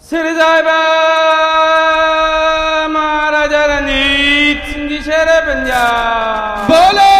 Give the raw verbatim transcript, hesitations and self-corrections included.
Sri Saiba Maharaja Ranjit Singh Ji Sher Punjab